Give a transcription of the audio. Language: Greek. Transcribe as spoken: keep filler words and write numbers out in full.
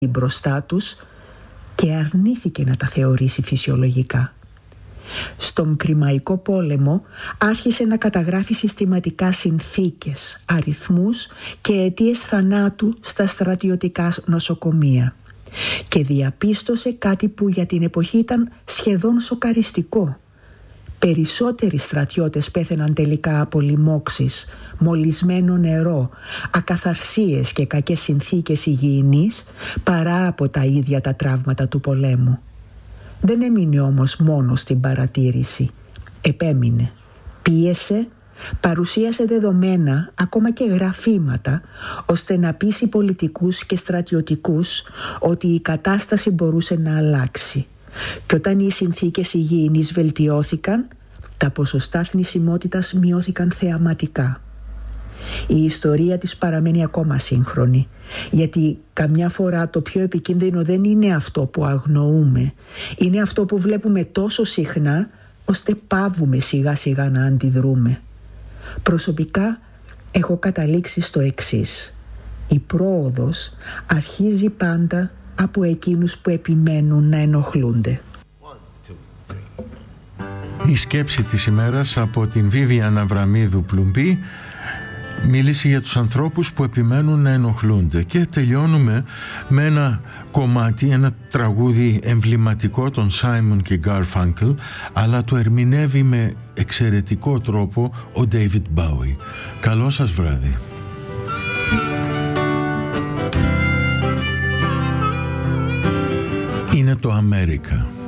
μπροστά τους και αρνήθηκε να τα θεωρήσει φυσιολογικά. Στον Κριμαϊκό πόλεμο άρχισε να καταγράφει συστηματικά συνθήκες, αριθμούς και αιτίες θανάτου στα στρατιωτικά νοσοκομεία και διαπίστωσε κάτι που για την εποχή ήταν σχεδόν σοκαριστικό. Περισσότεροι στρατιώτες πέθαιναν τελικά από λοιμώξεις, μολυσμένο νερό, ακαθαρσίες και κακές συνθήκες υγιεινής παρά από τα ίδια τα τραύματα του πολέμου. Δεν έμεινε όμως μόνο στην παρατήρηση. Επέμεινε, πίεσε, παρουσίασε δεδομένα, ακόμα και γραφήματα, ώστε να πείσει πολιτικούς και στρατιωτικούς ότι η κατάσταση μπορούσε να αλλάξει. Και όταν οι συνθήκες υγιεινής βελτιώθηκαν, τα ποσοστά θνησιμότητας μειώθηκαν θεαματικά. Η ιστορία της παραμένει ακόμα σύγχρονη, γιατί καμιά φορά το πιο επικίνδυνο δεν είναι αυτό που αγνοούμε, είναι αυτό που βλέπουμε τόσο συχνά, ώστε πάβουμε σιγά σιγά να αντιδρούμε. Προσωπικά έχω καταλήξει στο εξής: η πρόοδος αρχίζει πάντα από εκείνους που επιμένουν να ενοχλούνται. Η σκέψη της ημέρας από την Βίβιαν Αβραμίδου Πλουμπή μίλησε για τους ανθρώπους που επιμένουν να ενοχλούνται, και τελειώνουμε με ένα κομμάτι, ένα τραγούδι εμβληματικό των Simon και Garfunkel, αλλά το ερμηνεύει με εξαιρετικό τρόπο ο David Bowie. Καλό σας βράδυ. Είναι το Αμέρικα.